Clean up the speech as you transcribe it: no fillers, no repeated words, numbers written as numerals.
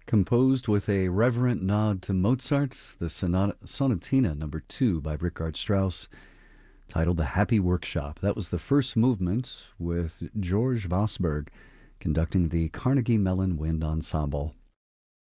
Composed with a reverent nod to Mozart, the Sonatina Number 2 by Richard Strauss, titled The Happy Workshop. That was the first movement with George Vosberg conducting the Carnegie Mellon Wind Ensemble.